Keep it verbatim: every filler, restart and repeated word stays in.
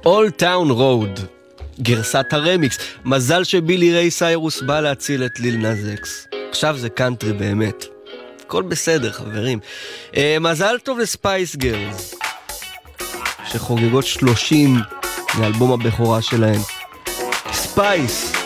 Old Town Road, גרסת הרמיקס. מזל שבילי ריי סיירוס בא להציל את ליל נאז אקס. עכשיו זה קאנטרי באמת. הכל בסדר, חברים. Uh, מזל טוב לספייס גרלס, שחוגגות שלושים מאלבום הבכורה שלהם. ספייס